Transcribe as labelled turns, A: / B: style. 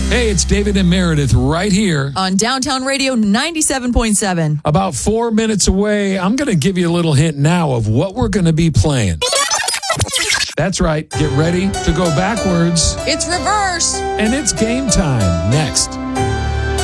A: Hey, it's David and Meredith right here.
B: On Downtown Radio 97.7.
A: About 4 minutes away, I'm going to give you a little hint now of what we're going to be playing. That's right. Get ready to go backwards.
B: It's reverse.
A: And it's game time next.